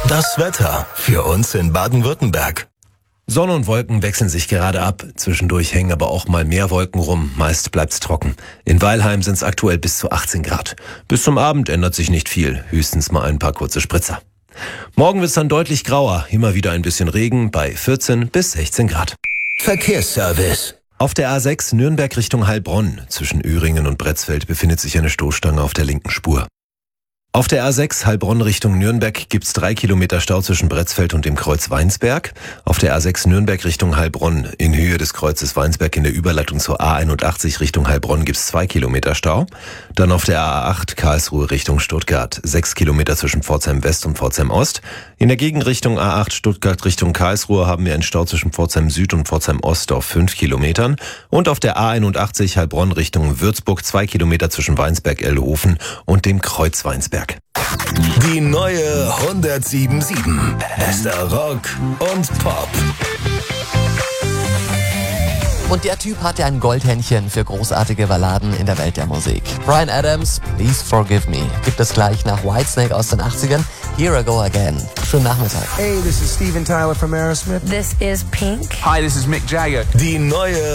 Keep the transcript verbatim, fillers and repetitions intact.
Das Wetter für uns in Baden-Württemberg. Sonne und Wolken wechseln sich gerade ab. Zwischendurch hängen aber auch mal mehr Wolken rum. Meist bleibt's trocken. In Weilheim sind es aktuell bis zu achtzehn Grad. Bis zum Abend ändert sich nicht viel. Höchstens mal ein paar kurze Spritzer. Morgen wird's dann deutlich grauer. Immer wieder ein bisschen Regen bei vierzehn bis sechzehn Grad. Verkehrsservice. Auf der A sechs Nürnberg Richtung Heilbronn zwischen Öhringen und Bretzfeld befindet sich eine Stoßstange auf der linken Spur. Auf der A sechs Heilbronn Richtung Nürnberg gibt's drei Kilometer Stau zwischen Bretzfeld und dem Kreuz Weinsberg. Auf der A sechs Nürnberg Richtung Heilbronn in Höhe des Kreuzes Weinsberg in der Überleitung zur A einundachtzig Richtung Heilbronn gibt's zwei Kilometer Stau. Dann auf der A acht Karlsruhe Richtung Stuttgart sechs Kilometer zwischen Pforzheim West und Pforzheim Ost. In der Gegenrichtung A acht Stuttgart Richtung Karlsruhe haben wir einen Stau zwischen Pforzheim Süd und Pforzheim Ost auf fünf Kilometern. Und auf der A einundachtzig Heilbronn Richtung Würzburg zwei Kilometer zwischen Weinsberg-Ellehofen und dem Kreuz Weinsberg. Die neue hundertsieben Komma sieben. Bester Rock und Pop. Und der Typ hatte ein Goldhändchen für großartige Balladen in der Welt der Musik. Bryan Adams, Please Forgive Me, gibt es gleich nach Whitesnake aus den achtzigern. Here I Go Again. Schönen Nachmittag. Hey, this is Steven Tyler from Aerosmith. This is Pink. Hi, this is Mick Jagger. Die neue